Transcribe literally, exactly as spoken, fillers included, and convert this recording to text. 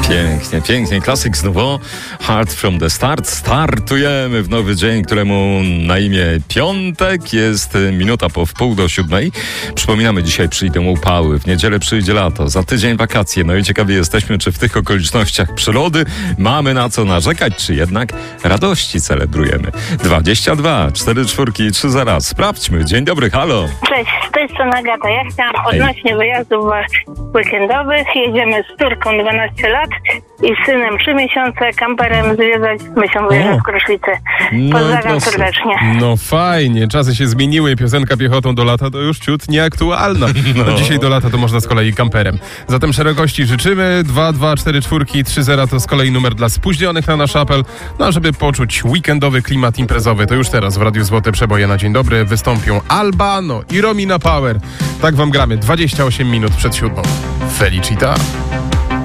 Pięknie, pięknie. Klasyk znowu. Hard from the start. Startujemy w nowy dzień, któremu na imię piątek. Jest minuta po wpół do siódmej. Przypominamy, dzisiaj przyjdą upały. W niedzielę przyjdzie lato. Za tydzień wakacje. No i ciekawi jesteśmy, czy w tych okolicznościach przyrody mamy na co narzekać, czy jednak radości celebrujemy. dwadzieścia dwa, cztery czwórki, trzy zero. Sprawdźmy. Dzień dobry, halo. Cześć, z tej strony Agata. Ja chciałam odnośnie wyjazdów weekendowych. Jedziemy z córką dwanaście lat i z synem trzy miesiące kamperem zwiedzać myślą wyjeżdżać w Kruszwicy. Pozdrawiam no, serdecznie. No fajnie, czasy się zmieniły, piosenka piechotą do lata to już ciut nieaktualna. No. No dzisiaj do lata to można z kolei kamperem. Zatem szerokości życzymy. Dwa dwa cztery czwórki trzy zero to z kolei numer dla spóźnionych na nasz apel. No a żeby poczuć weekendowy klimat imprezowy, to już teraz w Radiu Złote Przeboje na dzień dobry wystąpią Albano i Romina Power. Tak wam gramy dwadzieścia osiem minut przed siódmą. Felicita.